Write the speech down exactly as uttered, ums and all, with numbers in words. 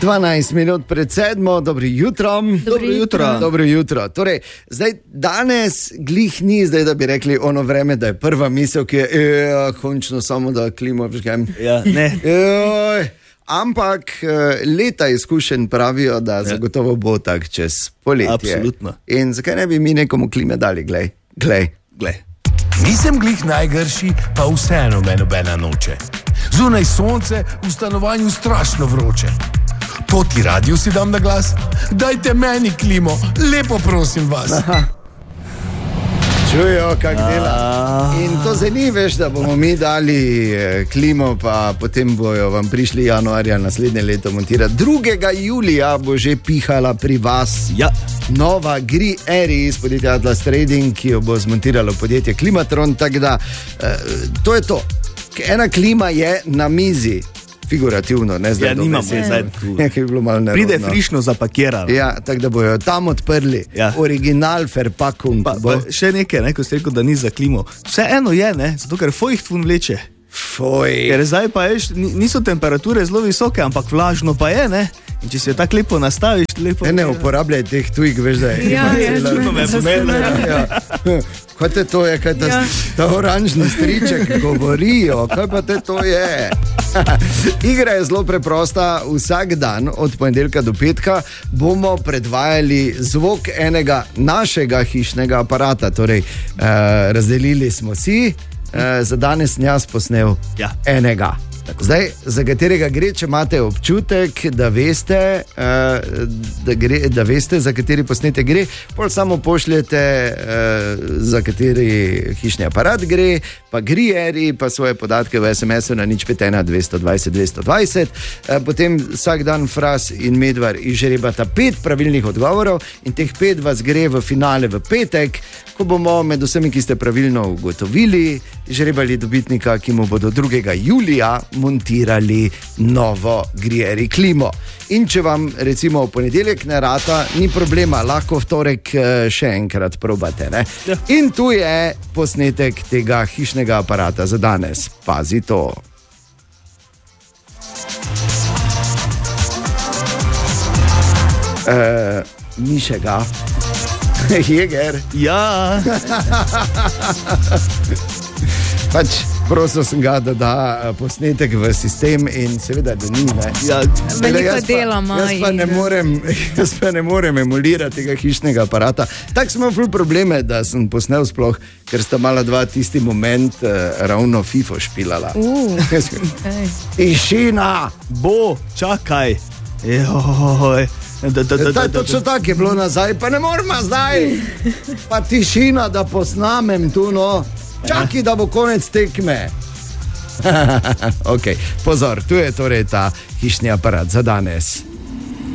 dvanajst minut pred sedmo, dobro jutro. Dobro jutro. Dobro jutro. Torej, zdaj, danes glih ni, zdaj, da bi rekli ono vreme, da je prva misel, ki je, e, končno samo da klimo vžgem. Ja, ne. E, ampak leta izkušenj pravijo, da zagotovo bo tak čez poletje. Absolutno. In zakaj ne bi mi nekomu klime dali, glej, glej. Glej. Nisem glih najgrši, pa vseeno me nobena noče. Zunaj sonce, v stanovanju strašno vroče. To ti radio si dam na glas? Dajte meni klimo, lepo prosim vas. Aha. Čujo, kak dela. In to zdaj ni, veš, da bomo mi dali klimo, pa potem bojo vam prišli januarja naslednje leto montirati. drugega julija bo že pihala pri vas. Ja. Nova Gri-Eri iz podjetja Atlas Trading, ki jo bo zmontiralo podjetje Klimatron, tako da eh, to je to. Ena klima je na mizi, figurativno, ne zdaj. Ja, nimamo zdaj tu. Nekaj je bilo malo nerodno. Pride frišno zapakirano. Ja, tako da bojo tam odprli. Ja. Original Verpackung. Pa, pa še nekaj, ne, ko ste rekel, da ni za klimo. Vseeno je, ne, zato ker fojhtvun vleče. Foj. Ker zdaj pa ješ, niso temperature zelo visoke, ampak vlažno pa je, ne. In če se tako lepo nastaviš, lepo... Ne, ne uporabljaj teh tujk, veš, da je. Ja, ja, čudno me pomeni. Ja. Kaj te to je, kaj ta, ja. ta oranžni striček govorijo, kaj pa te to je? Igra je zelo preprosta, vsak dan od ponedeljka do petka bomo predvajali zvok enega našega hišnega aparata, torej eh, razdelili smo si, eh, za danes jaz posnel Ja. enega. Zdaj, za katerega gre, če imate občutek, da veste, uh, da, gre, da veste, za kateri posnetek gre, pol samo pošljete, uh, za kateri hišni aparat gre, pa Gri-Eri, pa svoje podatke v es em esu na nič pet ena dvesto dvajset dvesto dvajset. Uh, potem vsak dan Fras in Medvar izžrebata pet pravilnih odgovorov in teh pet vas gre v finale v petek, ko bomo med vsemi, ki ste pravilno ugotovili, žrebali dobitnika, ki mu bodo drugega julija montirali novo Gri-Eri klimo. In če vam recimo v ponedeljek ne rata, ni problema, lahko v torek še enkrat probate. Ne? Ja. In tu je posnetek tega hišnega aparata za danes. Pazi to. Uh, Mišega. Jeger. Ja. Pač prosil sem ga, da da posnetek v sistem in seveda, da ni. Ne. Ja. Veliko Jaz pa- dela ima Jaz pa ne in- morem, jaz pa ne morem emulirati tega hišnega aparata. Tak smo imeli ful probleme, da sem posnel sploh, ker sta mala dva tisti moment uh, ravno FIFO špilala. Uh, Jaz- okay. Tišina! Bo, čakaj. Joj. Da, da, da, da, Ta, da, da. točno tako je bilo nazaj, pa ne moramo zdaj. Pa tišina, da posnamem tu, no. Čakaj, da bo konec tekme. Ok, pozor, tu je torej ta hišni aparat za danes.